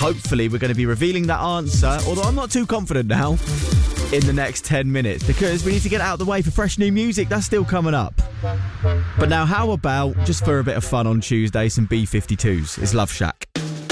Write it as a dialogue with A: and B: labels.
A: Hopefully we're going to be revealing that answer, although I'm not too confident now, in the next 10 minutes, because we need to get out of the way for fresh new music. That's still coming up. But now how about, just for a bit of fun on Tuesday, some B-52s? It's Love Shack.